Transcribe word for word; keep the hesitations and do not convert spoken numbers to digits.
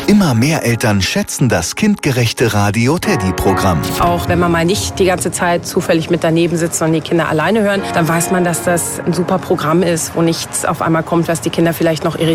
Immer mehr Eltern schätzen das kindgerechte Radio Teddy-Programm. Auch wenn man mal nicht die ganze Zeit zufällig mit daneben sitzt und die Kinder alleine hören, dann weiß man, dass das ein super Programm ist, wo nichts auf einmal kommt, was die Kinder vielleicht noch irritiert.